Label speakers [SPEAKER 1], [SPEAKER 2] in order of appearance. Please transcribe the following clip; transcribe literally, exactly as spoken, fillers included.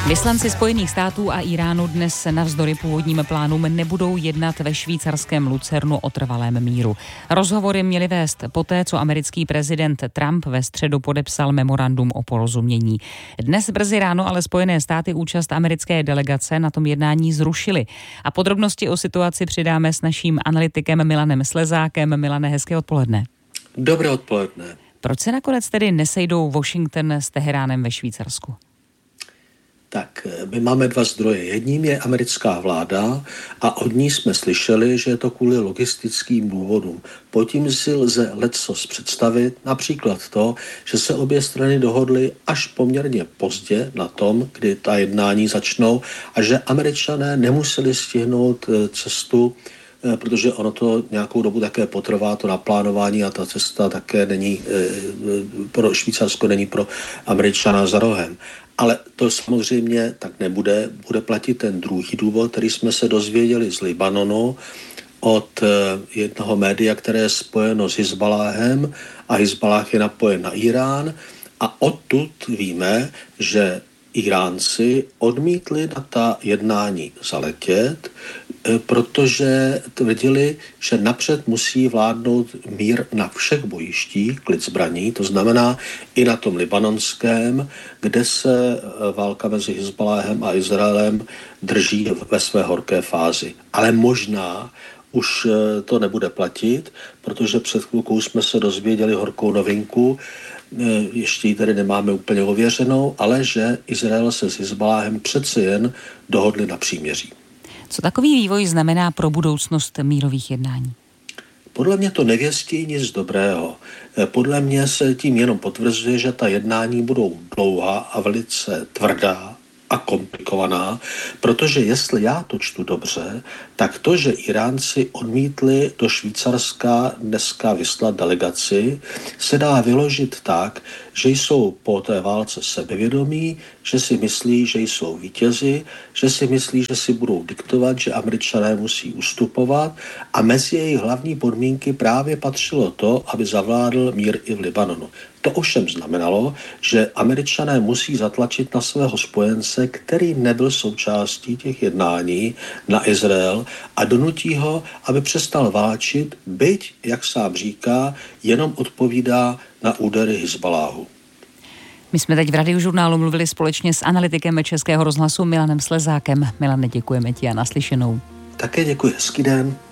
[SPEAKER 1] Vyslanci Spojených států a Iránu dnes navzdory původním plánům nebudou jednat ve švýcarském Lucernu o trvalém míru. Rozhovory měli vést poté, co americký prezident Trump ve středu podepsal memorandum o porozumění. Dnes brzy ráno ale Spojené státy účast americké delegace na tom jednání zrušily. A podrobnosti o situaci přidáme s naším analytikem Milanem Slezákem. Milane, hezké odpoledne.
[SPEAKER 2] Dobré odpoledne.
[SPEAKER 1] Proč se nakonec tedy nesejdou Washington s Teheránem ve Švýcarsku?
[SPEAKER 2] Tak, my máme dva zdroje. Jedním je americká vláda a od ní jsme slyšeli, že je to kvůli logistickým důvodům. Pod tím si lze leccos představit, například to, že se obě strany dohodly až poměrně pozdě na tom, kdy ta jednání začnou a že Američané nemuseli stihnout cestu, protože ono to nějakou dobu také potrvá, to naplánování, a ta cesta také není pro Švýcarsko, není pro Američana za rohem. Ale to samozřejmě tak nebude. Bude platit ten druhý důvod, který jsme se dozvěděli z Libanonu od jednoho média, které je spojeno s Hizbaláhem a Hizbalách je napojen na Irán. A odtud víme, že Iránci odmítli na ta jednání zaletět, protože tvrdili, že napřed musí vládnout mír na všech bojištích, klid zbraní, to znamená i na tom libanonském, kde se válka mezi Hizbaláhem a Izraelem drží ve své horké fázi. Ale možná už to nebude platit, protože před chvilkou jsme se dozvěděli horkou novinku, ještě ji tady nemáme úplně ověřenou, ale že Izrael se s Hizbaláhem přece jen dohodli na příměří.
[SPEAKER 1] Co takový vývoj znamená pro budoucnost mírových jednání?
[SPEAKER 2] Podle mě to nevěstí nic dobrého. Podle mě se tím jenom potvrzuje, že ta jednání budou dlouhá a velice tvrdá a komplikovaná, protože jestli já to čtu dobře, tak to, že Iránci odmítli do Švýcarska dneska vyslat delegaci, se dá vyložit tak, že jsou po té válce sebevědomí, že si myslí, že jsou vítězi, že si myslí, že si budou diktovat, že Američané musí ustupovat, a mezi jejich hlavní podmínky právě patřilo to, aby zavládl mír i v Libanonu. To ovšem znamenalo, že Američané musí zatlačit na svého spojence, který nebyl součástí těch jednání, na Izrael, a donutí ho, aby přestal válčit, byť, jak sám říká, jenom odpovídá na údery Hizbaláhu.
[SPEAKER 1] My jsme teď v Radiožurnálu mluvili společně s analytikem Českého rozhlasu Milanem Slezákem. Milane, děkujeme ti a naslyšenou.
[SPEAKER 2] Také děkuji, hezký den.